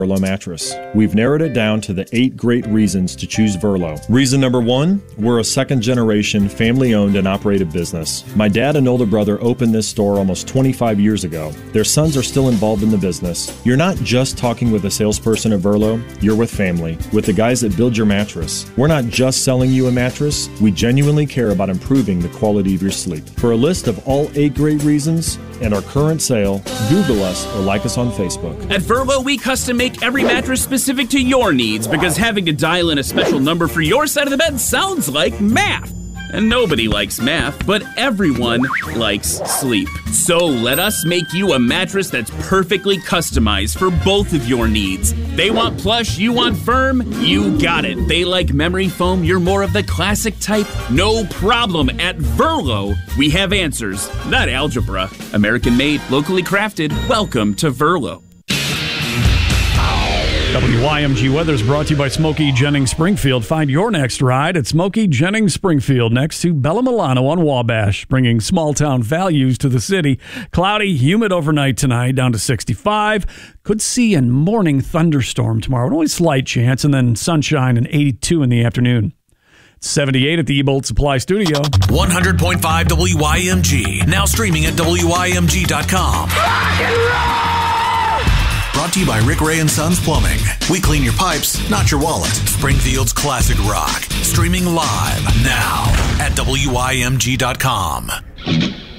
Verlo mattress. We've narrowed it down to the 8 great reasons to choose Verlo. Reason number 1, we're a second-generation, family-owned and operated business. My dad and older brother opened this store almost 25 years ago. Their sons are still involved in the business. You're not just talking with a salesperson at Verlo, you're with family, with the guys that build your mattress. We're not just selling you a mattress, we genuinely care about improving the quality of your sleep. For a list of all 8 great reasons and our current sale, Google us or like us on Facebook. At Verlo, we custom make every mattress specific to your needs because having to dial in a special number for your side of the bed sounds like math. And nobody likes math, but everyone likes sleep. So let us make you a mattress that's perfectly customized for both of your needs. They want plush, you want firm, you got it. They like memory foam, you're more of the classic type. No problem. At Verlo, we have answers, not algebra. American made, locally crafted. Welcome to Verlo. WYMG weather is brought to you by Smokey Jennings Springfield. Find your next ride at Smokey Jennings Springfield next to Bella Milano on Wabash, bringing small-town values to the city. Cloudy, humid overnight tonight, down to 65. Could see a morning thunderstorm tomorrow. Only slight chance, and then sunshine and 82 in the afternoon. 78 at the Ebolt Supply Studio. 100.5 WYMG. Now streaming at WYMG.com. Rock and roll! Brought to you by Rick Ray and Sons Plumbing. We clean your pipes, not your wallet. Springfield's classic rock. Streaming live now at WYMG.com.